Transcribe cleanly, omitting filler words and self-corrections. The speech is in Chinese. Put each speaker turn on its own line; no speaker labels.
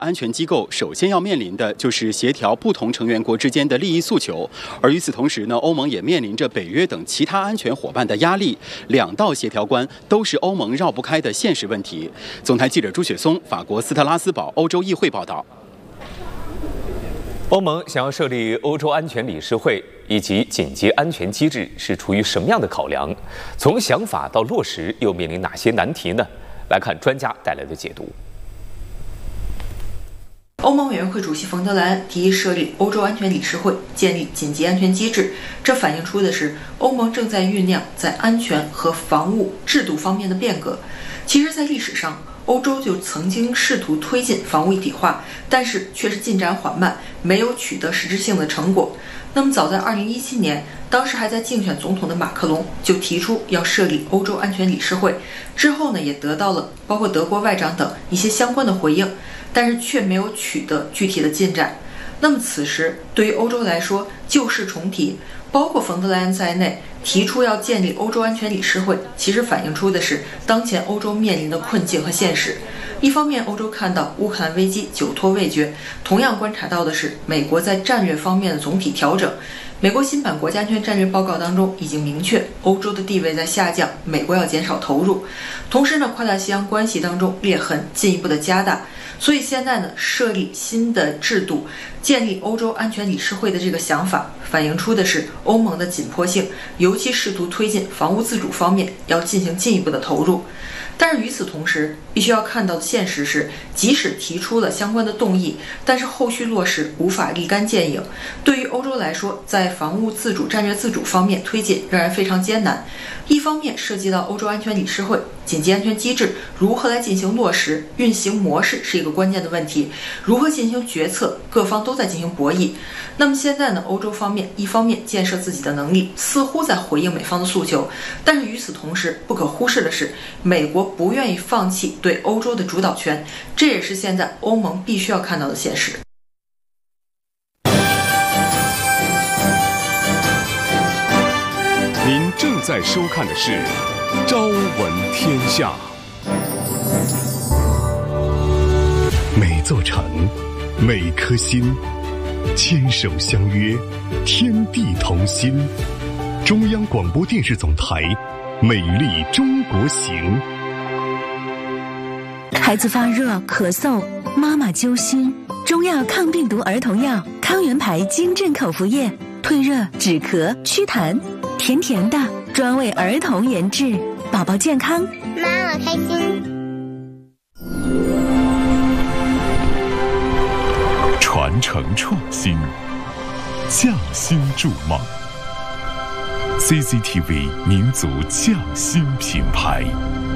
安全机构首先要面临的就是协调不同成员国之间的利益诉求，而与此同时呢，欧盟也面临着北约等其他安全伙伴的压力，两道协调关都是欧盟绕不开的现实问题。总台记者朱雪松，法国斯特拉斯堡欧洲议会报道。
欧盟想要设立欧洲安全理事会以及紧急安全机制，是出于什么样的考量？从想法到落实，又面临哪些难题呢？来看专家带来的解读。
欧盟委员会主席冯德莱恩提议设立欧洲安全理事会，建立紧急安全机制。这反映出的是欧盟正在酝酿在安全和防务制度方面的变革。其实，在历史上，欧洲就曾经试图推进防务一体化，但是却是进展缓慢，没有取得实质性的成果。那么早在2017年，当时还在竞选总统的马克龙就提出要设立欧洲安全理事会，之后呢也得到了包括德国外长等一些相关的回应，但是却没有取得具体的进展。那么此时对于欧洲来说，旧事重提，包括冯德莱恩在内提出要建立欧洲安全理事会，其实反映出的是当前欧洲面临的困境和现实。一方面，欧洲看到乌克兰危机久拖未决，同样观察到的是美国在战略方面的总体调整。美国新版国家安全战略报告当中已经明确，欧洲的地位在下降，美国要减少投入。同时呢，跨大西洋关系当中裂痕进一步的加大。所以现在呢，设立新的制度，建立欧洲安全理事会的这个想法，反映出的是欧盟的紧迫性，尤其试图推进防务自主方面要进行进一步的投入。但是与此同时，必须要看到的现实是，即使提出了相关的动议，但是后续落实无法立竿见影。对于欧洲来说，在防务自主、战略自主方面推进仍然非常艰难。一方面涉及到欧洲安全理事会、紧急安全机制如何来进行落实，运行模式是一个关键的问题，如何进行决策，各方都在进行博弈。那么现在呢，欧洲方面一方面建设自己的能力，似乎在回应美方的诉求，但是与此同时，不可忽视的是，美国不愿意放弃对欧洲的主导权，这也是现在欧盟必须要看到的现实。
您正在收看的是《朝闻天下》。每座城，每颗心，牵手相约，天地同心。中央广播电视总台《美丽中国行》。
孩子发热、咳嗽，妈妈揪心。中药抗病毒儿童药康源牌金镇口服液，退热、止咳、祛痰，甜甜的，专为儿童研制，宝宝健康，
妈妈开心。
传承创新，匠心筑梦。CCTV 民族匠心品牌。